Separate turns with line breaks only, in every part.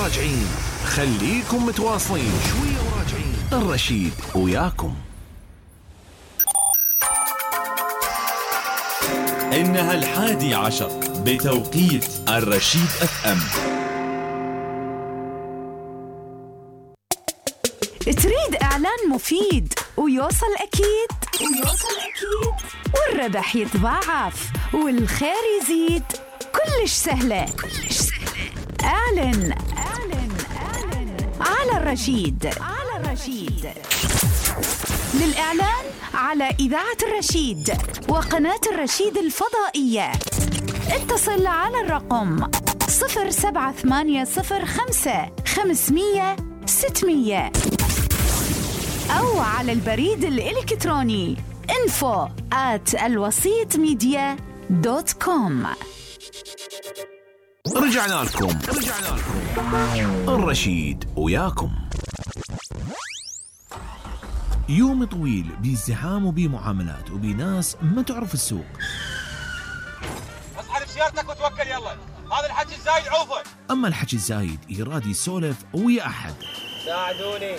وراجعين، خليكم متواصلين شوية وراجعين. الرشيد وياكم.
إنها 11 بتوقيت الرشيد FM.
تريد إعلان مفيد ويوصل أكيد والربح يتضاعف والخير يزيد، كلش سهلة. اعلن على الرشيد. للإعلان على إذاعة الرشيد وقناة الرشيد الفضائية اتصل على الرقم 07805 500 600 أو على البريد الإلكتروني info@alwasitmedia.com.
رجعنا لكم. الرشيد وياكم. يوم طويل بازدحام وبمعاملات وبناس ما تعرف السوق.
اصحى سيارتك وتوكل يلا، هذا الحكي الزايد عوفه.
اما الحكي الزايد يراد يسولف ويا احد.
ساعدوني.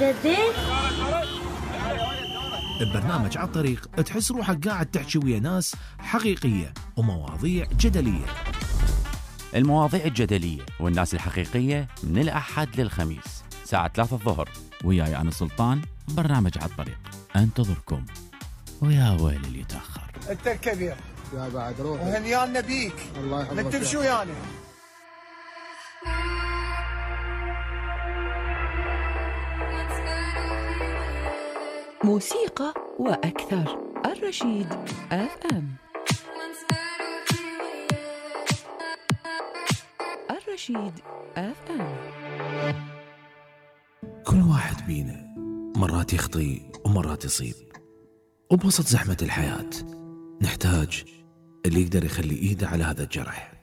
ببرنامج على الطريق تحس روحك قاعد تحكي ويا ناس حقيقية ومواضيع جدلية.
المواضيع الجدلية والناس الحقيقية من الأحد للخميس ساعة 3 الظهر، وياي أنا سلطان. برنامج على الطريق انتظركم، ويا ويل اللي يتأخر.
انت الكبير
يا بعد روح
وهنيانا بيك.
الله يحفظك.
نكتب شو يعني؟
موسيقى وأكثر. الرشيد FM. الرشيد FM.
كل واحد بينا مرات يخطي ومرات يصيب، وبوسط زحمة الحياة نحتاج اللي يقدر يخلي إيده على هذا الجرح.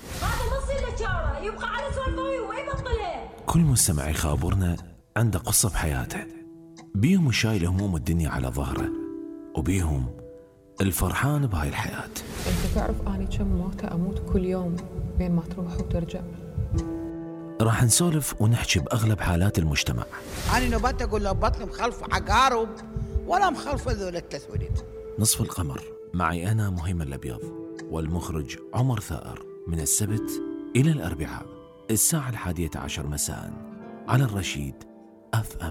كل مستمع يخابرنا عنده قصة بحياته، بيهم شايل هموم الدنيا على ظهره، وبيهم الفرحان بهاي الحياة.
انت تعرف اني كم موتة اموت كل يوم بين ما تروح وترجع.
راح نسولف ونحكي بأغلب حالات المجتمع.
أنا نبات أقول له بطني مخلف عقارب ولا مخلف ذول التسويد.
نصف القمر معي أنا مهم الأبيض والمخرج عمر ثائر، من السبت إلى الأربعاء الساعة 11 مساء على الرشيد FM.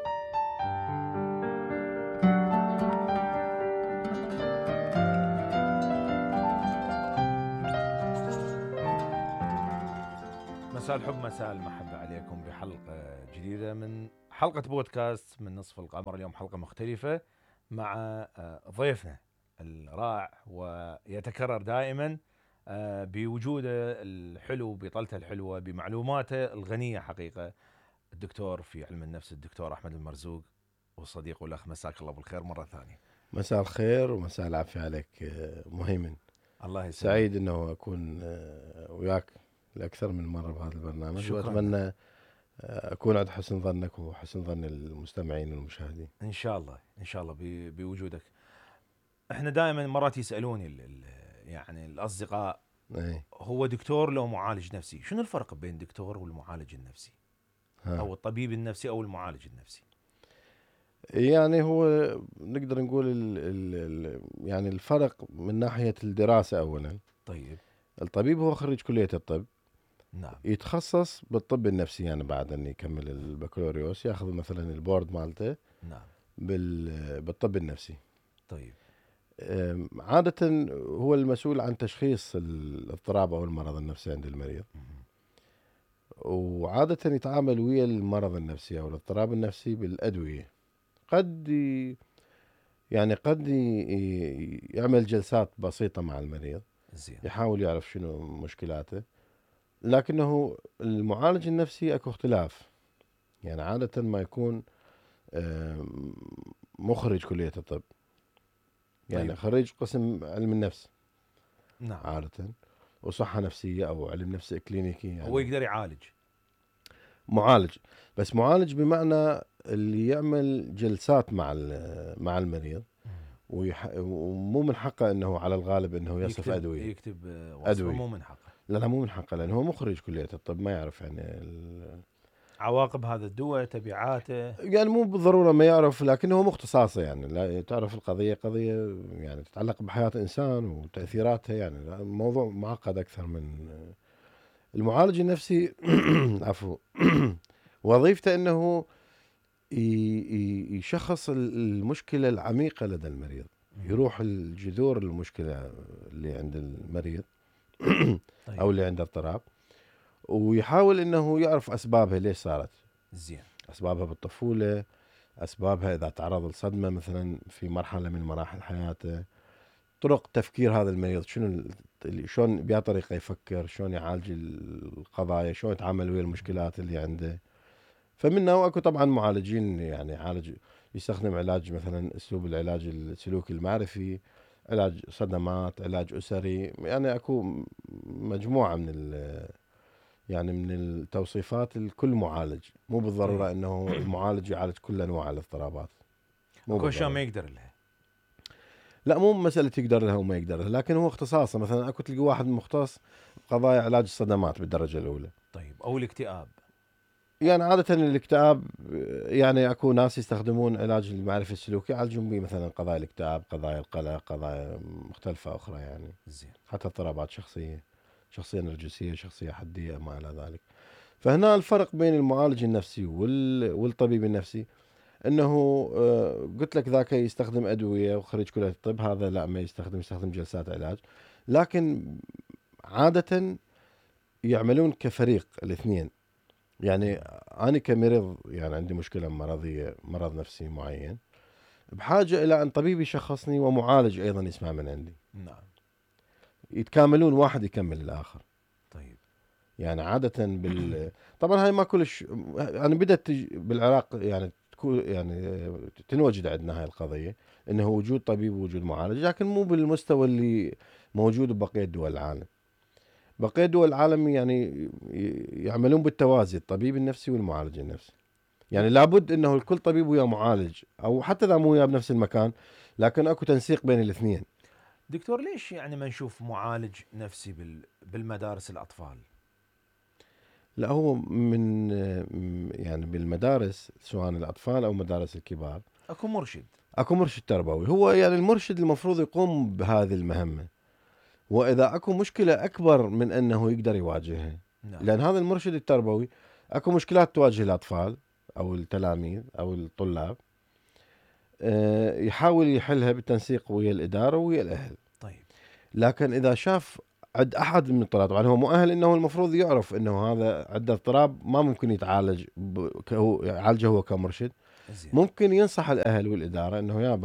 مساء الحب، مساء المحبة عليكم بحلقة جديدة من حلقة بودكاست من نصف القمر. اليوم حلقة مختلفة مع ضيفنا الرائع ويتكرر دائما بوجوده الحلو، بطلته الحلوة، بمعلوماته الغنية حقيقة، الدكتور في علم النفس الدكتور أحمد المرزوق، والصديق والأخ. مساك الله بالخير مرة ثانية.
مساء الخير ومساء العافية عليك مهيمن.
الله يسلمك.
سعيد أنه أكون وياك لأكثر من مرة بهذا البرنامج، وأتمنى أكون عند حسن ظنك وحسن ظن المستمعين والمشاهدين.
إن شاء الله إن شاء الله بوجودك. إحنا دائما مرات يسألوني يعني الأصدقاء، هو دكتور لو معالج نفسي، شنو الفرق بين دكتور والمعالج النفسي أو الطبيب النفسي أو المعالج النفسي؟
يعني هو نقدر نقول يعني الفرق من ناحية الدراسة أولا.
طيب.
الطبيب هو خريج كلية الطب،
نعم،
يتخصص بالطب النفسي، يعني بعد أن يكمل البكالوريوس يأخذ مثلا البورد مالته.
نعم،
بالطب النفسي.
طيب.
عادة هو المسؤول عن تشخيص الاضطراب أو المرض النفسي عند المريض، وعادة يتعامل ويا المرض النفسي أو الاضطراب النفسي بالأدوية. قد يعمل جلسات بسيطة مع المريض،
زين،
يحاول يعرف شنو مشكلاته. لكنه المعالج النفسي اكو اختلاف، يعني عادة ما يكون مخرج كلية الطب، يعني
طيب.
خريج قسم علم النفس.
نعم،
عادة وصحة نفسية أو علم نفس كلينيكي، يعني
هو يقدر يعالج.
معالج، بس معالج بمعنى اللي يعمل جلسات مع المريض، ومو من حقه انه على الغالب انه يصف ادويه،
يكتب وصفه، مو من حقه.
لا مو من حقه، لأنه هو مخرج كلية الطب، ما يعرف يعني
عواقب هذا الدواء، تبعاته.
يعني مو بالضرورة ما يعرف، لكنه هو مختصاصه يعني. لا تعرف القضية قضية يعني تتعلق بحياة إنسان وتأثيراتها، يعني الموضوع معقد أكثر من المعالج النفسي. عفوا. وظيفته أنه يشخص المشكلة العميقة لدى المريض، يروح الجذور المشكلة اللي عند المريض أو اللي عنده اضطراب، ويحاول أنه يعرف أسبابها ليش صارت.
زين.
أسبابها بالطفولة، أسبابها إذا تعرض لصدمة مثلا في مرحلة من مراحل حياته، طرق تفكير هذا المريض، شلون بيا طريقة يفكر، شلون يعالج القضايا، شلون يتعامل ويا المشكلات اللي عنده. فمنها واكو طبعا معالجين يعني يستخدم علاج مثلا اسلوب العلاج السلوكي المعرفي، علاج صدمات، علاج اسري، يعني اكو مجموعه من التوصيفات لكل معالج. مو بالضروره انه المعالج يعالج كل انواع الاضطرابات.
اكو اشياء ما يقدر لها.
لا مو مساله يقدر لها وما يقدر لها، لكن هو اختصاصه. مثلا اكو تلقى واحد مختص بقضايا علاج الصدمات بالدرجه الاولى.
طيب او الاكتئاب.
يعني عادة الاكتئاب يعني اكو ناس يستخدمون علاج المعرفي السلوكي يعالجون به مثلا قضايا الاكتئاب، قضايا القلق، قضايا مختلفة أخرى يعني.
زين.
حتى اضطرابات شخصية نرجسية، شخصية حدية، ما إلى ذلك. فهنا الفرق بين المعالج النفسي والطبيب النفسي انه قلت لك ذاك يستخدم ادوية وخريج كلية الطب، هذا لا ما يستخدم جلسات علاج، لكن عادة يعملون كفريق الاثنين. يعني أنا كمريض يعني عندي مشكلة مرضية، مرض نفسي معين، بحاجة إلى أن طبيب يشخصني ومعالج أيضا يسمع من عندي.
نعم.
يتكاملون، واحد يكمل الآخر.
طيب.
يعني عادة طبعا هاي ما كلش يعني بدأت بالعراق يعني تنوجد عندنا هاي القضية، إنه وجود طبيب ووجود معالج، لكن مو بالمستوى اللي موجود ببقية دول العالم. بقية دول العالم يعني يعملون بالتوازي، الطبيب النفسي والمعالج النفسي. يعني لابد انه الكل طبيب ويا معالج، او حتى اذا مو وياه بنفس المكان، لكن اكو تنسيق بين الاثنين.
دكتور ليش يعني ما نشوف معالج نفسي بالمدارس الاطفال؟
لا هو من يعني بالمدارس سواء الاطفال او مدارس الكبار
اكو مرشد
تربوي. هو يعني المرشد المفروض يقوم بهذه المهمة، واذا اكو مشكلة اكبر من انه يقدر يواجهها.
نعم.
لان هذا المرشد التربوي اكو مشكلات تواجه الاطفال او التلاميذ او الطلاب، يحاول يحلها بالتنسيق ويا الاداره ويا الاهل.
طيب.
لكن اذا شاف عند احد من الطلاب، طبعا هو مؤهل انه المفروض يعرف انه هذا عنده اضطراب ما ممكن يتعالج يعالجه هو كمرشد.
زين.
ممكن ينصح الاهل والاداره انه يابا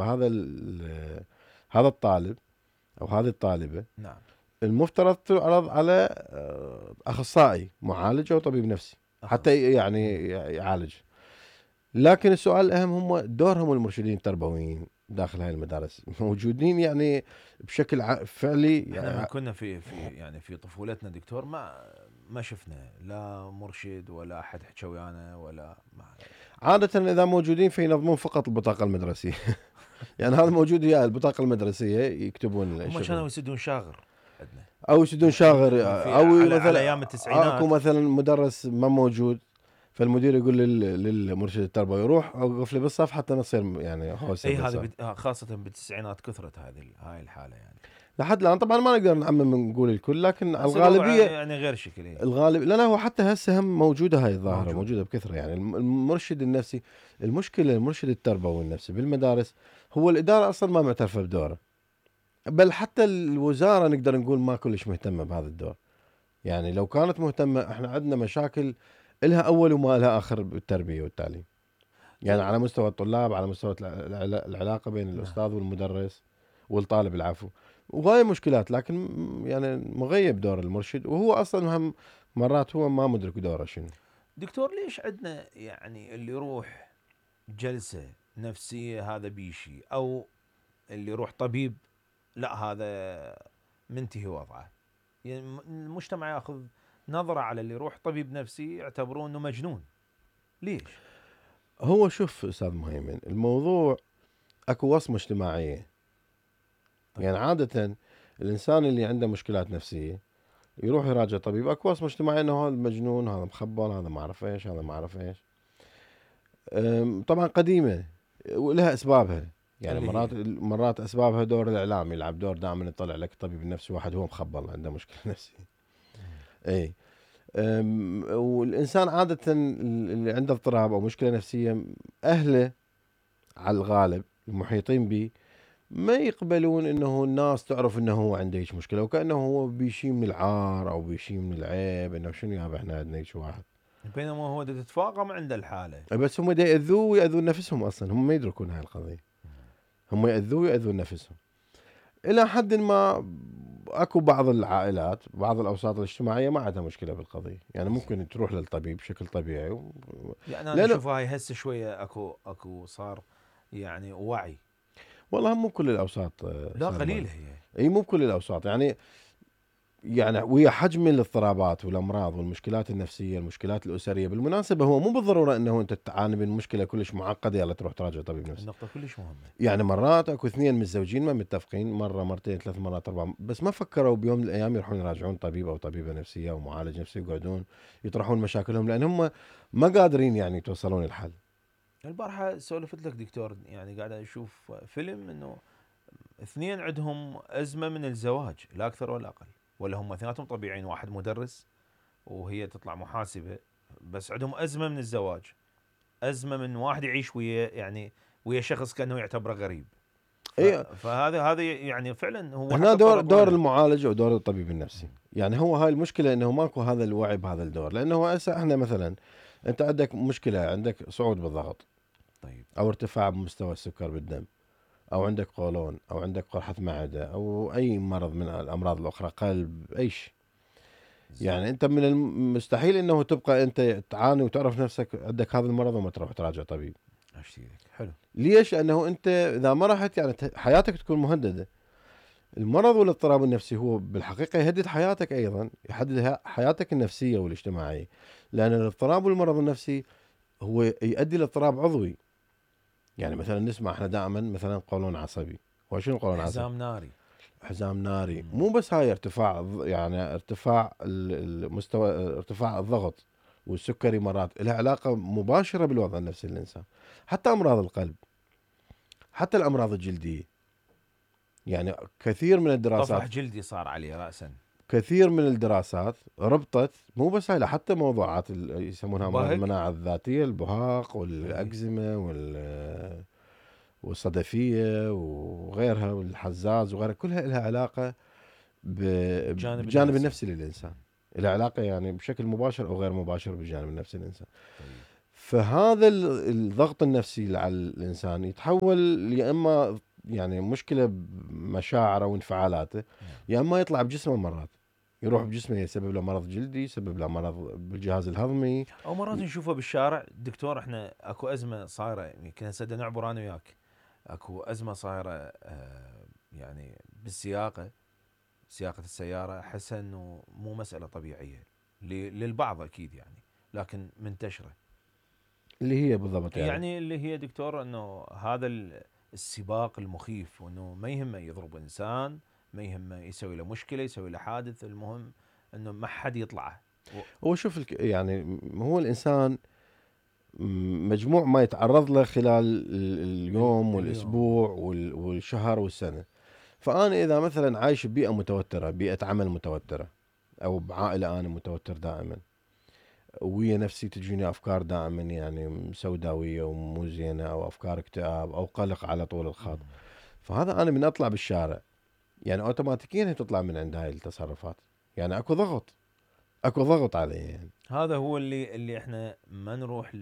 هذا الطالب او هذه الطالبه،
نعم،
المفترض تعرض على اخصائي معالج او طبيب نفسي حتى يعني يعالج. لكن السؤال الاهم هم دورهم المرشدين التربويين داخل هاي المدارس موجودين يعني بشكل فعلي.
احنا من كنا في طفولتنا دكتور ما شفنا لا مرشد ولا احد حكى ويانا ولا
عادة اذا موجودين فينظمون فقط البطاقة المدرسية. يعني هذا موجود ويا البطاقة المدرسية يكتبون
هم كانوا يسدون شاغر عندنا
او يسدون شاغر او
مثلا ايام التسعينات
اكو مثلا مدرس ما موجود، فالمدير يقول للمرشد التربوي روح اوقف لي بالصف حتى نصير يعني هوسه.
اي هذه خاصه بالتسعينات كثرت هاي الحاله يعني.
لحد الان طبعا ما نقدر نعمم نقول الكل، لكن الغالبيه
يعني غير شكل.
الغالب لا هو حتى هسه هم موجوده هاي الظاهره موجوده بكثره. يعني المرشد النفسي، المرشد التربوي النفسي بالمدارس هو الاداره اصلا ما معترفه بدوره، بل حتى الوزاره نقدر نقول ما كلش مهتمه بهذا الدور. يعني لو كانت مهتمه، احنا عندنا مشاكل لها اول وما لها اخر بالتربيه والتعليم، يعني على مستوى الطلاب، على مستوى العلاقه بين الاستاذ والمدرس والطالب، العفو، وهاي مشكلات. لكن يعني مغيب دور المرشد، وهو اصلا هم مرات هو ما مدرك دوره شنو.
دكتور ليش عندنا يعني اللي يروح جلسه نفسيه هذا بيشي، او اللي يروح طبيب لا هذا منتهي وضعه؟ يعني المجتمع ياخذ نظرة على اللي يروح طبيب نفسي يعتبرون انه مجنون. ليش؟
هو شوف استاذ مهيمن، الموضوع اكو وصمة اجتماعية. طيب. يعني عادة الانسان اللي عنده مشكلات نفسية يروح يراجع طبيب. اكو وصمه اجتماعيه انه هذا مجنون، هذا مخبل، هذا ما اعرف ايش، هذا ما اعرف ايش. طبعا قديمه ولها اسبابها، يعني مرات اسبابها دور الاعلام يلعب دور، دائما يطلع لك الطبيب النفسي واحد هو مخبل عنده مشكله نفسيه. اي والانسان عاده اللي عنده اضطراب او مشكله نفسيه اهله على الغالب المحيطين به ما يقبلون انه الناس تعرف انه هو عنده هيك مشكله، وكانه هو بيشي من العار او بيشي من العيب، انه شنو يابا احنا عندنا هيك واحد،
بينما هو تتفاقم عند الحاله.
بس هم دا ياذوه وياذون نفسهم، اصلا هم ما يدركون هاي القضيه، هم ياذوه وياذون نفسهم. الى حد ما اكو بعض العائلات بعض الاوساط الاجتماعيه ما عندها مشكله بالقضيه، يعني ممكن تروح للطبيب بشكل طبيعي
يعني انا اشوف هاي هسه شويه اكو صار يعني وعي.
والله مو كل الاوساط،
لا قليله هي،
اي مو كل الاوساط، يعني ويا حجم الاضطرابات والامراض والمشكلات النفسيه المشكلات الاسريه. بالمناسبه هو مو بالضروره انه انت تعاني من مشكله كلش معقده يلا تروح تراجع طبيب نفسي.
النقطه كلش مهمه.
يعني مرات اكو اثنين متزوجين ما متفقين، مره مرتين ثلاث مرات اربع، بس ما فكروا بيوم من الايام يروحون يراجعون طبيب او طبيبه نفسيه او معالج نفسي، يقعدون يطرحون مشاكلهم لان هم ما قادرين يعني يتوصلون الحل.
البارحه سولفت لك دكتور، يعني قاعد اشوف فيلم انه اثنين عندهم ازمه من الزواج لا اكثر ولا اقل، ولا هم اثنيناتهم طبيعيين، واحد مدرس وهي تطلع محاسبه، بس عندهم ازمه من الزواج، ازمه من واحد يعيش ويا ويا شخص كانه يعتبره غريب. فهذا يعني فعلا هو
هنا دور المعالج او دور الطبيب النفسي. يعني هو هاي المشكله انه ماكو هذا الوعي بهذا الدور، لانه هسه احنا مثلا انت عندك مشكله، عندك صعود بالضغط،
طيب،
او ارتفاع بمستوى السكر بالدم، او عندك قولون، او عندك قرحه معده، او اي مرض من الامراض الاخرى، قلب، اي شيء. يعني انت من المستحيل انه تبقى انت تعاني وتعرف نفسك عندك هذا المرض وما تروح تراجع طبيب.
حلو.
ليش؟ لانه انت اذا ما رحت يعني حياتك تكون مهدده. المرض والاضطراب النفسي هو بالحقيقه يهدد حياتك ايضا، يحدد حياتك النفسيه والاجتماعيه، لان الاضطراب والمرض النفسي هو يؤدي لاضطراب عضوي. يعني مثلا نسمع احنا دائما مثلا قولون عصبي، وشنو قولون عصبي؟
حزام ناري.
حزام ناري. مو بس هاي ارتفاع، يعني ارتفاع المستوى، ارتفاع الضغط والسكري مرات لها علاقه مباشره بالوضع النفسي للانسان. حتى امراض القلب، حتى الامراض الجلديه، يعني كثير من الدراسات
طفح جلدي صار عليه راسا.
كثير من الدراسات ربطت مو بس هاي، حتى موضوعات يسمونها امراض المناعه الذاتيه، البهاق والاكزيما والصدفيه وغيرها والحزاز وغيرها، كلها لها علاقه بالجانب النفسي للانسان، لها علاقه يعني بشكل مباشر او غير مباشر بالجانب النفسي للانسان. فهذا الضغط النفسي على الانسان يتحول يا اما يعني مشكله بمشاعره وانفعالاته، يا اما يطلع بجسمه، مرات يروح بجسمه يسبب له مرض جلدي، يسبب له مرض بالجهاز الهضمي،
او مرات نشوفه بالشارع. دكتور احنا اكو ازمه صايره، يمكن هسه نعبر انا وياك، اكو ازمه صايره يعني بالسياقه، سياقه السياره. احس انه مو مساله طبيعيه للبعض اكيد يعني، لكن منتشره.
اللي هي بالضبط
يعني اللي هي دكتور انه هذا السباق المخيف، وانه ما يهمه يضرب انسان، ما يهمه يسوي له مشكله، يسوي له حادث، المهم انه ما حد يطلعه.
هو شوف يعني هو الانسان مجموع ما يتعرض له خلال اليوم والاسبوع والشهر والسنه. فانا اذا مثلا عايش ببيئه متوتره، بيئه عمل متوتره، او بعائله انا متوتر دائما، ويا نفسي تجيني افكار دائما يعني سوداويه ومو زينه، او افكار اكتئاب او قلق على طول الخط، فهذا انا من اطلع بالشارع يعني اوتوماتيكيا تطلع من عند هاي التصرفات، يعني اكو ضغط علي يعني.
هذا هو اللي احنا ما نروح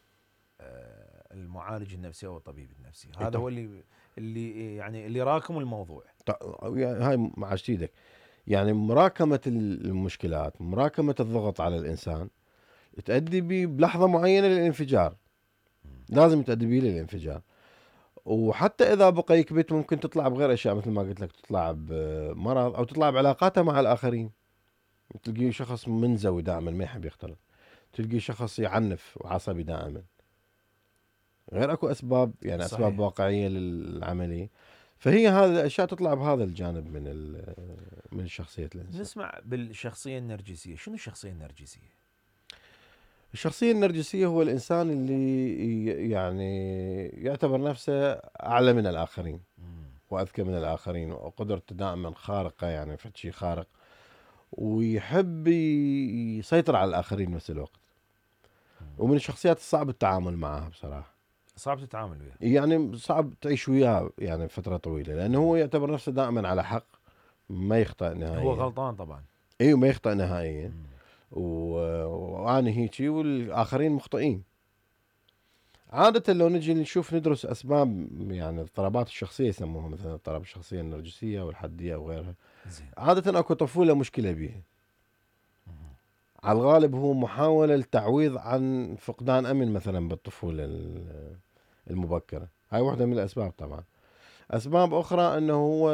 للمعالج النفسي او الطبيب النفسي. هذا هو اللي يعني اللي راكم الموضوع.
هاي مع ايدك، يعني مراكمه المشكلات، مراكمه الضغط على الانسان تؤدي به بلحظه معينه للانفجار، لازم تؤدي به للانفجار. وحتى اذا بقى يكبت ممكن تطلع بغير اشياء، مثل ما قلت لك تطلع بمرض او تطلع بعلاقاته مع الاخرين. تلقي شخص منزوي دائما ما يحب يختلط، تلقي شخص يعنف وعصبي دائما، غير اكو اسباب يعني صحيح. اسباب واقعيه للعمليه. فهي هذه الاشياء تطلع بهذا الجانب من شخصيه الانسان.
نسمع بالشخصيه النرجسيه، شنو الشخصيه النرجسيه؟
الشخصيه النرجسيه هو الانسان اللي يعني يعتبر نفسه اعلى من الاخرين واذكى من الاخرين وقدرته دائما خارقه، يعني في شيء خارق، ويحب يسيطر على الاخرين بنفس الوقت. ومن الشخصيات الصعب التعامل معها بصراحه.
صعب تتعامل وياه،
يعني صعب تعيش وياه يعني فتره طويله، لانه هو يعتبر نفسه دائما على حق، ما يخطئ نهائيا.
هو غلطان طبعا.
ايوه ما يخطئ نهائيا. وانا هيجي والاخرين مخطئين. عادة لو نجي نشوف ندرس اسباب يعني اضطرابات الشخصيه يسموها مثلا اضطراب الشخصيه النرجسيه والحديه وغيرها. عادة اكو طفوله مشكله بيها. على الغالب هو محاوله للتعويض عن فقدان امن مثلا بالطفوله المبكره. هاي واحده من الاسباب طبعا. اسباب اخرى انه هو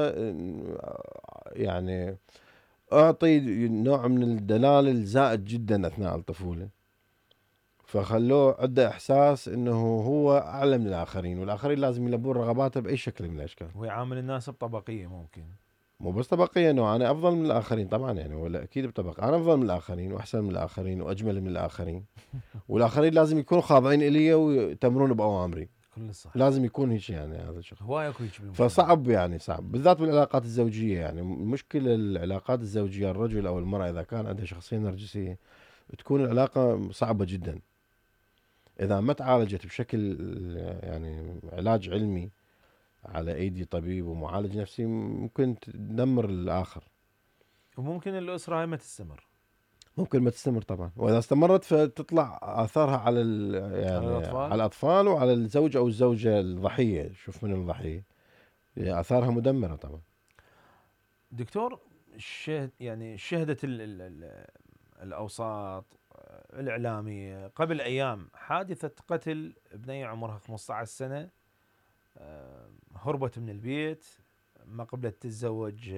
يعني اعطي نوع من الدلال الزائد جدا اثناء الطفوله، فخلوه عنده احساس انه هو اعلى من الاخرين، والاخرين لازم يلبون رغباته باي شكل من الاشكال.
ويعامل الناس بطبقيه، ممكن
مو بس طبقيه، انه انا افضل من الاخرين طبعا، يعني ولا اكيد بطبقه انا افضل من الاخرين واحسن من الاخرين واجمل من الاخرين، والاخرين لازم يكونوا خاضعين الي ويتمرون باوامري.
كل صح.
لازم يكون هيك يعني هذا الشخص.
هواي اكو هيك.
فصعب يعني صعب بالذات بالعلاقات الزوجيه. يعني مشكله العلاقات الزوجيه الرجل او المراه اذا كان عنده شخصيه نرجسيه تكون العلاقه صعبه جدا. اذا ما تعالجت بشكل يعني علاج علمي على ايدي طبيب ومعالج نفسي ممكن تدمر الاخر.
وممكن الاسره هاي ما تستمر.
ممكن ما تستمر طبعا، واذا استمرت فتطلع اثارها على يعني على الاطفال وعلى الزوج او الزوجه الضحيه. شوف من الضحيه اثارها مدمره طبعا.
دكتور، شهدت الاوساط الاعلاميه قبل ايام حادثه قتل بنيه عمرها 15 سنه، هربت من البيت، ما قبلت تتزوج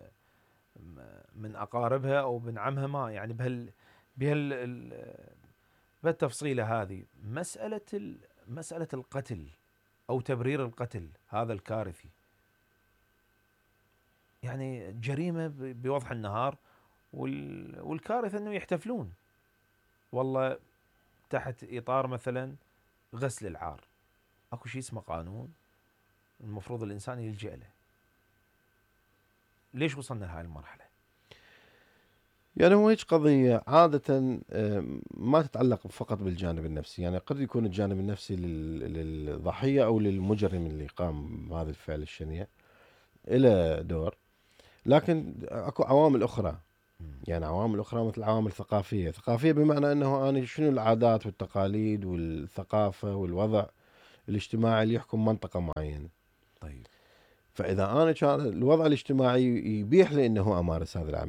من اقاربها او من عمها، ما يعني بهالتفصيله هذه. مساله القتل او تبرير القتل هذا الكارثي، يعني جريمه بوضح النهار، والكارثه انه يحتفلون والله تحت اطار مثلا غسل العار. اكو شيء اسمه قانون المفروض الانسان يلجأ له. ليش وصلنا لهاي المرحله؟
يعني هو هيك قضيه عاده ما تتعلق فقط بالجانب النفسي. يعني قد يكون الجانب النفسي للضحيه او للمجرم اللي قام بهذا الفعل الشنيع له دور، لكن اكو عوامل اخرى. يعني عوامل اخرى مثل عوامل ثقافيه بمعنى انه انا شنو العادات والتقاليد والثقافه والوضع الاجتماعي اللي يحكم منطقه معينه.
طيب
فاذا انا كان الوضع الاجتماعي يبيح لي انه امارس هذا العمل